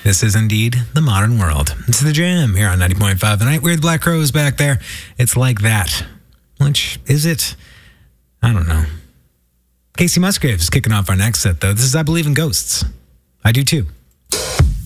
This is indeed the modern world. It's The Jam here on 90.5 The Night. We're the Black Crowes back there. It's like that. Which, is it? I don't know. Casey Musgraves is kicking off our next set, though. This is I Believe in Ghosts. I do, too.